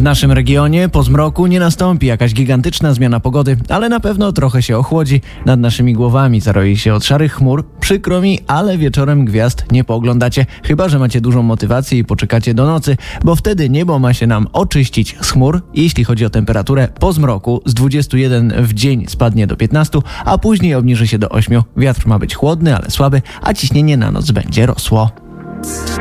W naszym regionie po zmroku nie nastąpi jakaś gigantyczna zmiana pogody, ale na pewno trochę się ochłodzi. Nad naszymi głowami zaroi się od szarych chmur. Przykro mi, ale wieczorem gwiazd nie pooglądacie, chyba że macie dużą motywację i poczekacie do nocy, bo wtedy niebo ma się nam oczyścić z chmur. Jeśli chodzi o temperaturę, po zmroku z 21 w dzień spadnie do 15, a później obniży się do 8. Wiatr ma być chłodny, ale słaby, a ciśnienie na noc będzie rosło.